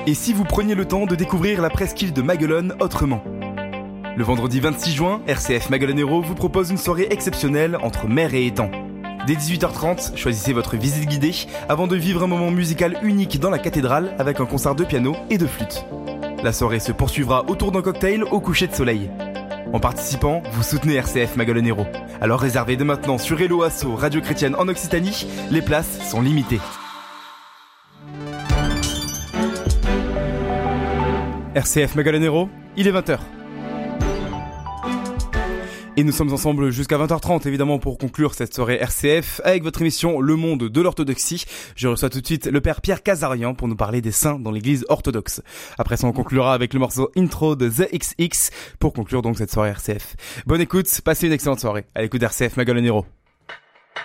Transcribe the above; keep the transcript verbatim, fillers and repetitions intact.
Et si vous preniez le temps de découvrir la presqu'île de Maguelone autrement ? Le vendredi vingt-six juin, R C F Maguelonero vous propose une soirée exceptionnelle entre mer et étang. Dès dix-huit heures trente, choisissez votre visite guidée avant de vivre un moment musical unique dans la cathédrale avec un concert de piano et de flûte. La soirée se poursuivra autour d'un cocktail au coucher de soleil. En participant, vous soutenez R C F Maguelonero. Alors réservez dès maintenant sur Hello Asso, Radio Chrétienne en Occitanie, les places sont limitées. R C F Maguelonero, il est vingt heures. Et nous sommes ensemble jusqu'à vingt heures trente évidemment pour conclure cette soirée R C F avec votre émission Le Monde de l'Orthodoxie. Je reçois tout de suite le père Pierre Casarian pour nous parler des saints dans l'église orthodoxe. Après ça on conclura avec le morceau intro de The X X pour conclure donc cette soirée R C F. Bonne écoute, passez une excellente soirée à l'écoute d'R C F Maguelonero.